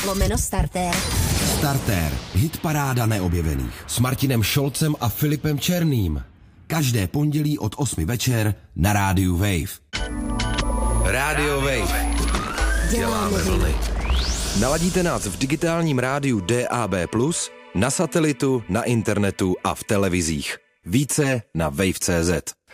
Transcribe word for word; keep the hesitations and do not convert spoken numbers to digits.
lomeno starter. Starter, hitparáda neobjevených. S Martinem Šolcem a Filipem Černým. Každé pondělí od osmi večer na rádiu Wave. Rádio Wave. Děláme vlny. Naladíte nás v digitálním rádiu D A B plus, na satelitu, na internetu a v televizích. Více na wave tečka cé zet.